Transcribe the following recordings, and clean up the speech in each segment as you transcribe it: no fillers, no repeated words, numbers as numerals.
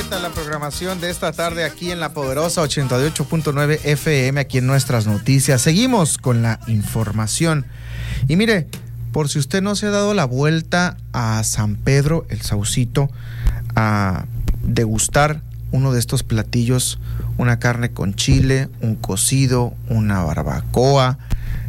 completa la programación de esta tarde aquí en La Poderosa 88.9 FM, aquí en Nuestras Noticias. Seguimos con la información. Y mire, por si usted no se ha dado la vuelta a San Pedro, el Saucito, a degustar uno de estos platillos, una carne con chile, un cocido, una barbacoa,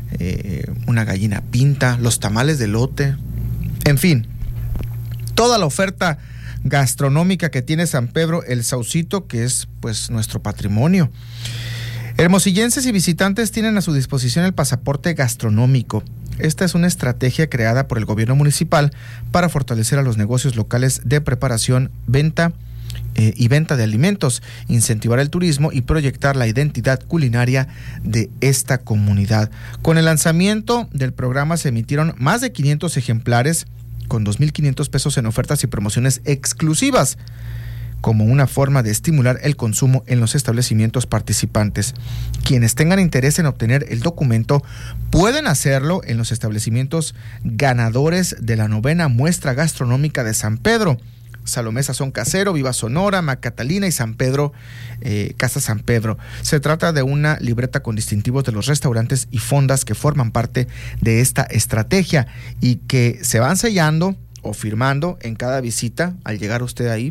una gallina pinta, los tamales de elote, en fin, toda la oferta gastronómica que tiene San Pedro el Saucito, que es pues nuestro patrimonio. Hermosillenses y visitantes tienen a su disposición el pasaporte gastronómico. Esta es una estrategia creada por el gobierno municipal para fortalecer a los negocios locales de preparación, venta y venta de alimentos, incentivar el turismo y proyectar la identidad culinaria de esta comunidad. Con el lanzamiento del programa se emitieron más de 500 ejemplares con 2,500 pesos en ofertas y promociones exclusivas, como una forma de estimular el consumo en los establecimientos participantes. Quienes tengan interés en obtener el documento pueden hacerlo en los establecimientos ganadores de la 9ª muestra gastronómica de San Pedro: Salomé Sazón Casero, Viva Sonora, Macatalina y San Pedro, Casa San Pedro. Se trata de una libreta con distintivos de los restaurantes y fondas que forman parte de esta estrategia y que se van sellando o firmando en cada visita al llegar usted ahí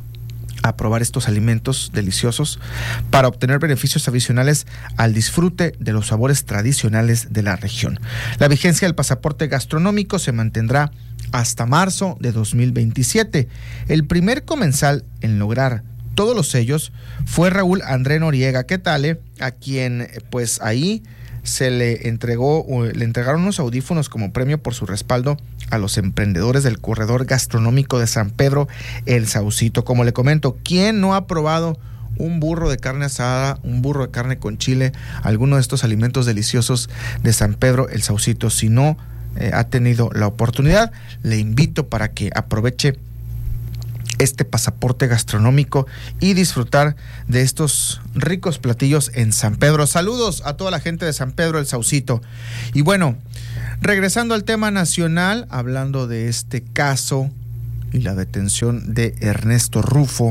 a probar estos alimentos deliciosos para obtener beneficios adicionales al disfrute de los sabores tradicionales de la región. La vigencia del pasaporte gastronómico se mantendrá hasta marzo de 2027. El primer comensal en lograr todos los sellos fue Raúl André Noriega, ¿qué tal? A quien pues ahí se le entregaron unos audífonos como premio por su respaldo a los emprendedores del corredor gastronómico de San Pedro el Saucito. Como le comento, ¿quién no ha probado un burro de carne asada, un burro de carne con chile, alguno de estos alimentos deliciosos de San Pedro el Saucito? Si no ha tenido la oportunidad, le invito para que aproveche este pasaporte gastronómico y disfrutar de estos ricos platillos en San Pedro. Saludos a toda la gente de San Pedro el Saucito. Y bueno, regresando al tema nacional, hablando de este caso y la detención de Ernesto Rufo,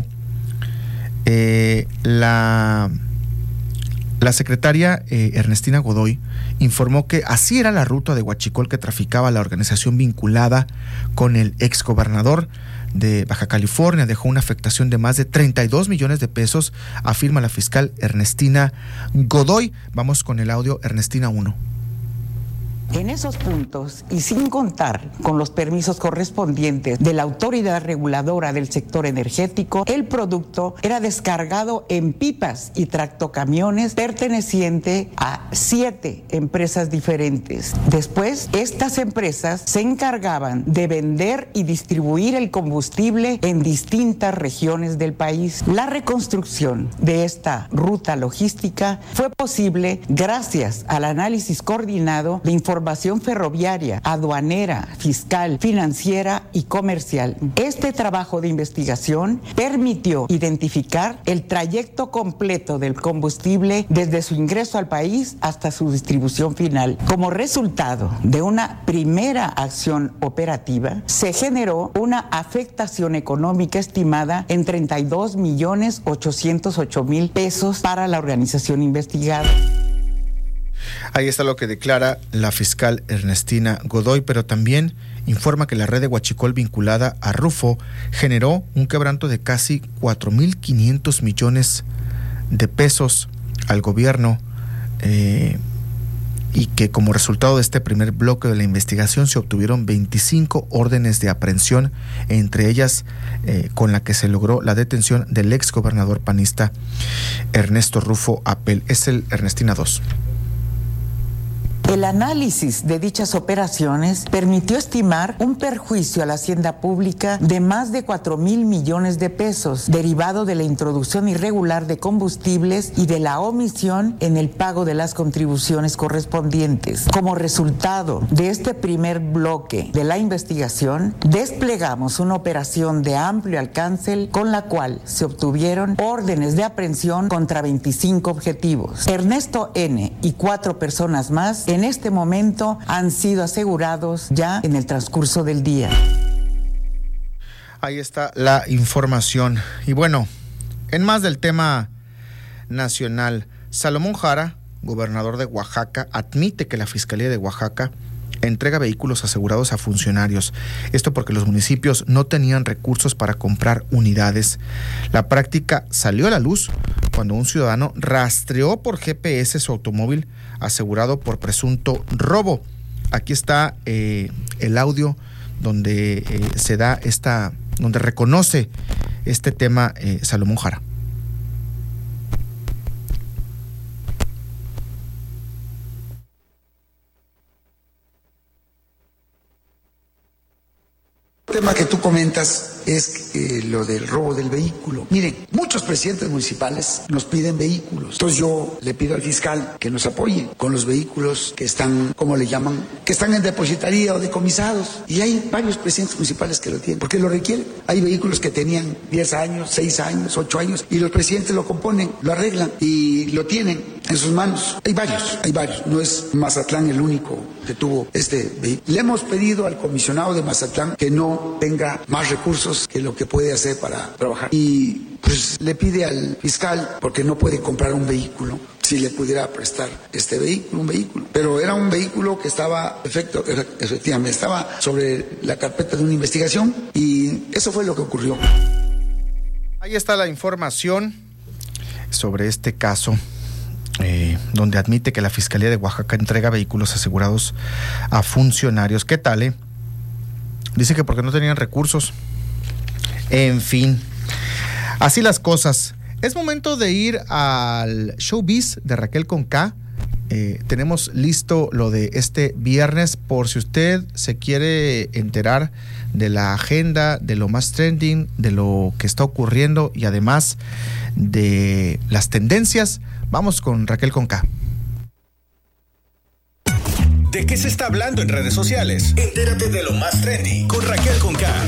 la secretaria Ernestina Godoy informó que así era la ruta de huachicol que traficaba la organización vinculada con el exgobernador de Baja California. Dejó una afectación de más de 32 millones de pesos, afirma la fiscal Ernestina Godoy. Vamos con el audio, Ernestina 1. En esos puntos, y sin contar con los permisos correspondientes de la autoridad reguladora del sector energético, el producto era descargado en pipas y tractocamiones perteneciente a 7 empresas diferentes. Después, estas empresas se encargaban de vender y distribuir el combustible en distintas regiones del país. La reconstrucción de esta ruta logística fue posible gracias al análisis coordinado de información ferroviaria, aduanera, fiscal, financiera y comercial. Este trabajo de investigación permitió identificar el trayecto completo del combustible desde su ingreso al país hasta su distribución final. Como resultado de una primera acción operativa, se generó una afectación económica estimada en 32,808,000 pesos para la organización investigada. Ahí está lo que declara la fiscal Ernestina Godoy, pero también informa que la red de huachicol vinculada a Rufo generó un quebranto de casi 4,500 millones de pesos al gobierno y que como resultado de este primer bloque de la investigación se obtuvieron 25 órdenes de aprehensión, entre ellas con la que se logró la detención del exgobernador panista Ernesto Rufo Apel. Es el Ernestina 2. El análisis de dichas operaciones permitió estimar un perjuicio a la hacienda pública de más de 4,000 millones de pesos, derivado de la introducción irregular de combustibles y de la omisión en el pago de las contribuciones correspondientes. Como resultado de este primer bloque de la investigación, desplegamos una operación de amplio alcance con la cual se obtuvieron órdenes de aprehensión contra 25 objetivos. Ernesto N. y 4 personas más en este momento han sido asegurados ya en el transcurso del día. Ahí está la información. Y bueno, en más del tema nacional, Salomón Jara, gobernador de Oaxaca, admite que la Fiscalía de Oaxaca entrega vehículos asegurados a funcionarios. Esto porque los municipios no tenían recursos para comprar unidades. La práctica salió a la luz cuando un ciudadano rastreó por GPS su automóvil asegurado por presunto robo. Aquí está el audio donde se da donde reconoce este tema Salomón Jara. El tema que tú comentas es lo del robo del vehículo. Miren, muchos presidentes municipales nos piden vehículos. Entonces yo le pido al fiscal que nos apoye con los vehículos que están, ¿cómo le llaman? Que están en depositaría o decomisados. Y hay varios presidentes municipales que lo tienen, porque lo requieren. Hay vehículos que tenían 10 años, 6 años, 8 años, y los presidentes lo componen, lo arreglan y lo tienen en sus manos. Hay varios. No es Mazatlán el único que tuvo este vehículo. Le hemos pedido al comisionado de Mazatlán que no tenga más recursos que lo que puede hacer para trabajar. Y pues le pide al fiscal, porque no puede comprar un vehículo, si le pudiera prestar un vehículo. Pero era un vehículo que estaba, efectivamente, estaba sobre la carpeta de una investigación y eso fue lo que ocurrió. Ahí está la información sobre este caso. Donde admite que la Fiscalía de Oaxaca entrega vehículos asegurados a funcionarios. ¿Qué tal, Dice que porque no tenían recursos. En fin, así las cosas. Es momento de ir al Showbiz de Raquel con K. Tenemos listo lo de este viernes por si usted se quiere enterar de la agenda, de lo más trending, de lo que está ocurriendo y además de las tendencias. Vamos con Raquel con K. ¿De qué se está hablando en redes sociales? Entérate de lo más trendy con Raquel con K.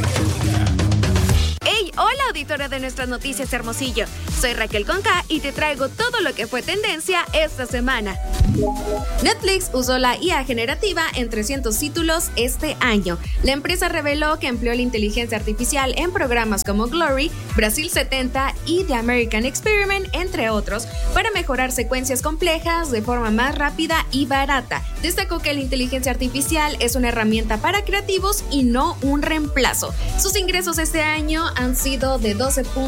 Hey, hola auditoria de nuestras noticias Hermosillo. Soy Raquel con K y te traigo todo lo que fue tendencia esta semana. Netflix usó la IA generativa en 300 títulos este año. La empresa reveló que empleó la inteligencia artificial en programas como Glory, Brasil 70 y The American Experiment, entre otros, para mejorar secuencias complejas de forma más rápida y barata. Destacó que la inteligencia artificial es una herramienta para creativos y no un reemplazo. Sus ingresos este año han sido de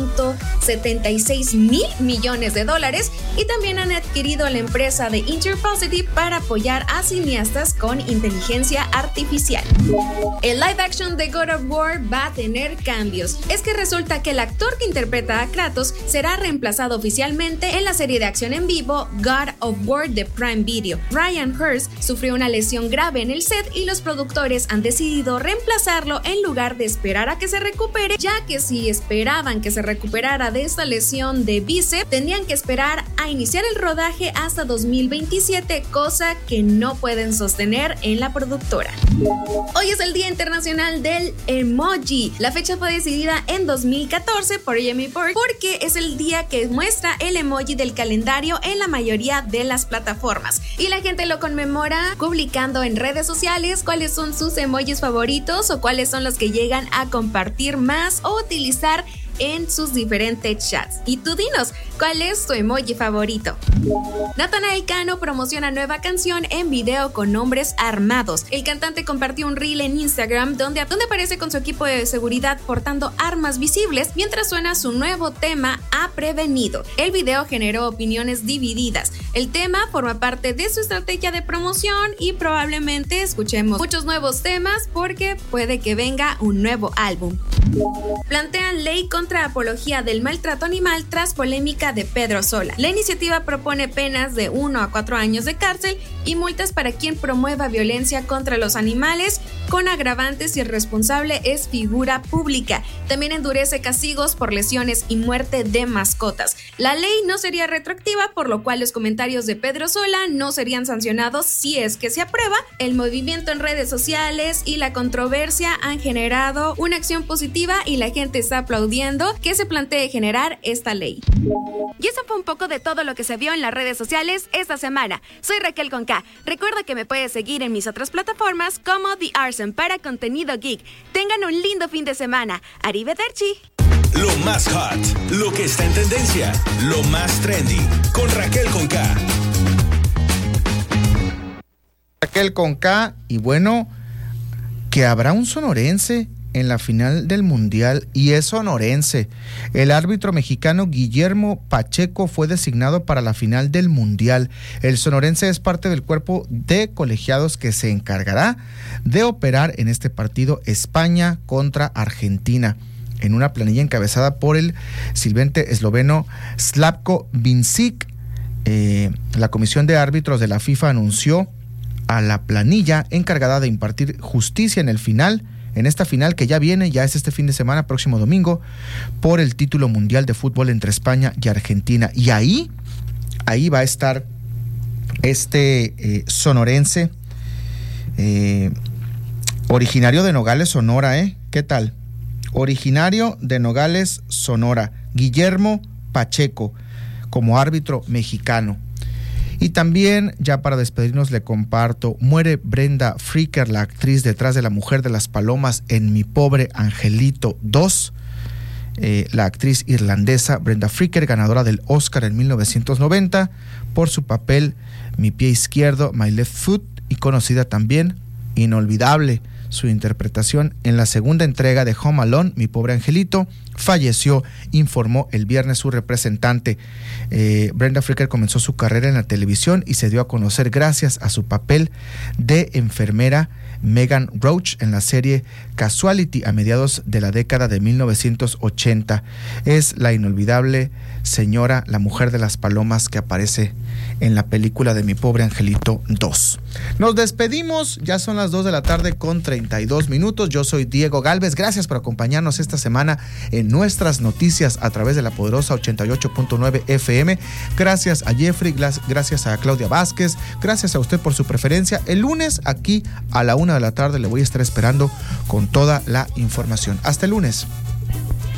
$12.76 mil millones y también han adquirido la empresa de Interpositive para apoyar a cineastas con inteligencia artificial. El live action de God of War va a tener cambios. Es que resulta que el actor que interpreta a Kratos será reemplazado oficialmente en la serie de acción en vivo God of War de Prime Video. Ryan Hurst sufrió una lesión grave en el set y los productores han decidido reemplazarlo en lugar de esperar a que se recupere, ya que si esperaban que se recuperara de esta lesión de bíceps, tendrían que esperar a iniciar el rodaje hasta 2027, cosa que no pueden sostener en la productora. Hoy es el Día Internacional del Emoji. La fecha fue decidida en 2014 por Jamie Borg porque es el día que muestra el emoji del calendario en la mayoría de las plataformas. Y la gente lo conmemora publicando en redes sociales cuáles son sus emojis favoritos o cuáles son los que llegan a compartir más o utilizar en sus diferentes chats. Y tú dinos, ¿cuál es tu emoji favorito? Natanael Cano promociona nueva canción en video con hombres armados. El cantante compartió un reel en Instagram donde aparece con su equipo de seguridad portando armas visibles mientras suena su nuevo tema Ha Prevenido. El video generó opiniones divididas. El tema forma parte de su estrategia de promoción y probablemente escuchemos muchos nuevos temas porque puede que venga un nuevo álbum. Plantean ley contra apología del maltrato animal tras polémica de Pedro Sola. La iniciativa propone penas de 1 a 4 años de cárcel y multas para quien promueva violencia contra los animales, con agravantes si el responsable es figura pública. También endurece castigos por lesiones y muerte de mascotas. La ley no sería retroactiva, por lo cual los comentarios comentarios de Pedro Sola no serían sancionados si es que se aprueba. El movimiento en redes sociales y la controversia han generado una acción positiva y la gente está aplaudiendo que se plantee generar esta ley. Y eso fue un poco de todo lo que se vio en las redes sociales esta semana. Soy Raquel con K. Recuerda que me puedes seguir en mis otras plataformas como The Arson para contenido geek. Tengan un lindo fin de semana. Arrivederci. Lo más hot, lo que está en tendencia, lo más trendy, con Raquel con K. Raquel con K, y bueno, que habrá un sonorense en la final del Mundial, y es sonorense. El árbitro mexicano Guillermo Pacheco fue designado para la final del Mundial. El sonorense es parte del cuerpo de colegiados que se encargará de operar en este partido España contra Argentina, en una planilla encabezada por el silbente esloveno Slavko Vincic. La comisión de árbitros de la FIFA anunció a la planilla encargada de impartir justicia en esta final que ya viene, ya es este fin de semana, próximo domingo, por el título mundial de fútbol entre España y Argentina. Y ahí va a estar este sonorense, originario de Nogales, Sonora, ¿qué tal? Originario de Nogales, Sonora, Guillermo Pacheco, como árbitro mexicano. Y también, ya para despedirnos, le comparto, muere Brenda Fricker, la actriz detrás de La Mujer de las Palomas en Mi Pobre Angelito 2. La actriz irlandesa Brenda Fricker, ganadora del Oscar en 1990 por su papel Mi Pie Izquierdo, My Left Foot, y conocida también, inolvidable su interpretación en la segunda entrega de Home Alone, Mi Pobre Angelito, falleció, informó el viernes su representante. Brenda Fricker comenzó su carrera en la televisión y se dio a conocer gracias a su papel de enfermera Megan Roach en la serie Casualty a mediados de la década de 1980. Es la inolvidable señora, la mujer de las palomas, que aparece en la película de Mi Pobre Angelito 2. Nos despedimos, ya son las 2 de la tarde con 32 minutos. Yo soy Diego Galvez, gracias por acompañarnos esta semana en nuestras noticias a través de la poderosa 88.9 FM. Gracias a Jeffrey, gracias a Claudia Vázquez, gracias a usted por su preferencia. El lunes aquí a la 1 de la tarde le voy a estar esperando con toda la información. Hasta el lunes.